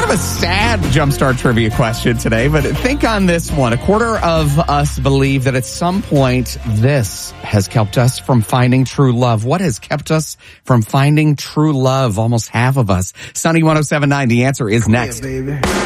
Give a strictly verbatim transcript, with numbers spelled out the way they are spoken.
of a sad Jumpstart trivia question today, but think on this one. A quarter of us believe that at some point this has kept us from finding true love. What has kept us from finding true love? Almost half of us. Sunny one oh seven point nine, the answer is next. Yeah, baby.